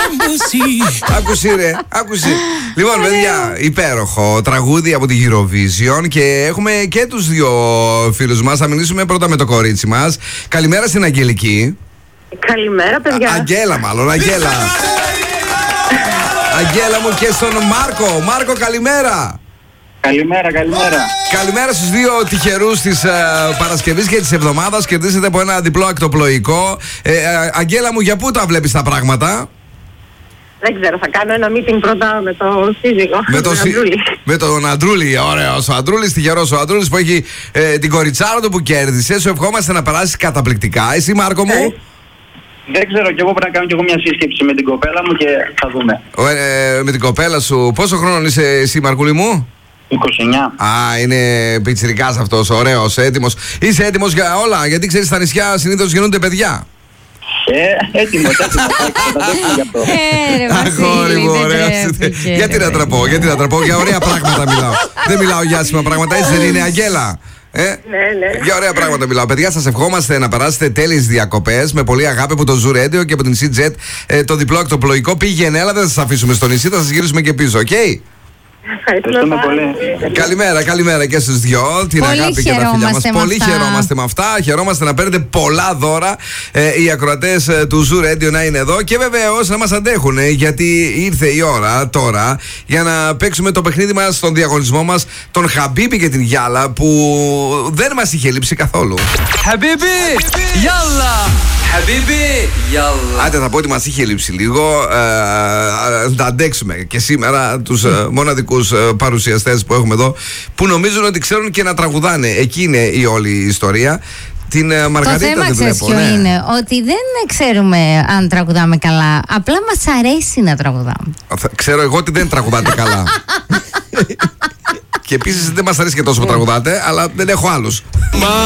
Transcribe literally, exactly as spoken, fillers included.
Άκουσε ρε, άκουσε. Λοιπόν, παιδιά, υπέροχο τραγούδι από τη Eurovision. Και έχουμε και τους δύο φίλους μας. Θα μιλήσουμε πρώτα με το κορίτσι μας. Καλημέρα στην Αγγελική. Καλημέρα, παιδιά. Α, Αγγέλα, μάλλον, Αγγέλα. Αγγέλα μου, και στον Μάρκο. Μάρκο, καλημέρα. Καλημέρα, καλημέρα. Καλημέρα στους δύο τυχερούς της uh, Παρασκευής και της εβδομάδας. Κερδίσετε από ένα διπλό ακτοπλοϊκό. ε, ε, Αγγέλα μου, για πού τα βλέπεις τα πράγματα? Δεν ξέρω, θα κάνω ένα meeting πρώτα με τον σύζυγο. Με τον, τον Αντρούλη. με τον Αντρούλη, ωραίος ο Αντρούλης, τυχερός ο Αντρούλης που έχει ε, την κοριτσάρα του που κέρδισε. Σου ευχόμαστε να περάσεις καταπληκτικά. Εσύ, Μάρκο μου? Ε. Δεν ξέρω, και εγώ πρέπει να κάνω κι εγώ μια σύσκεψη με την κοπέλα μου και θα δούμε. Ε, με την κοπέλα σου, πόσο χρόνο είσαι εσύ, Μαρκούλη μου? είκοσι εννιά. Α, είναι πιτσιρικάς αυτός, ωραίος, έτοιμος. Είσαι έτοιμος για όλα? Γιατί ξέρεις, στα νησιά συνήθως γίνονται παιδιά. Ε, έτοιμος, έτοιμος. Αγόρι μου, ωραία. Γιατί να τραπώ, γιατί να τραπώ, για ωραία πράγματα μιλάω. Δεν μιλάω για άσχημα πράγματα, έτσι δεν είναι, Αγγέλα? Ε? Ναι, ναι. Για ωραία πράγματα μιλάω. Παιδιά, σας ευχόμαστε να περάσετε τέλειες διακοπές με πολύ αγάπη από το Zoo Radio και από την Seajet. Ε, το διπλό ακτοπλοϊκό πήγαινε, αλλά δεν θα σας αφήσουμε στο νησί, θα σας γυρίσουμε και πίσω, οκ? Okay? Ευχαριστούμε πολύ. Καλημέρα, καλημέρα και στους δυο. Την πολύ αγάπη και τα φιλιά μας. Πολύ αυτά. χαιρόμαστε με αυτά. Χαιρόμαστε να παίρνετε πολλά δώρα. Ε, οι ακροατές ε, του Zoo Radio να είναι εδώ. Και βεβαίως να μας αντέχουν. Ε, γιατί ήρθε η ώρα τώρα για να παίξουμε το παιχνίδι μας, στον διαγωνισμό μας, τον Χαμπίμπι και την Γιάλα, που δεν μας είχε λείψει καθόλου. Χαμπίμπι, Γιάλα! Χαμπίμπι, Γιάλα! Άντε, θα πω ότι μας είχε λείψει λίγο. Ε, θα αντέξουμε και σήμερα τους ε, μοναδικούς ε, παρουσιαστές που έχουμε εδώ, που νομίζουν ότι ξέρουν και να τραγουδάνε. Εκεί είναι η όλη η ιστορία. Την uh, Μαργαρίτα το θέμα, δεν ξέρεις βλέπω, ποιο ναι. είναι? Ότι δεν ξέρουμε αν τραγουδάμε καλά. Απλά μας αρέσει να τραγουδάμε. Θα, ξέρω εγώ ότι δεν τραγουδάτε καλά. Και επίσης δεν μας αρέσει και τόσο που τραγουδάτε, αλλά δεν έχω άλλους.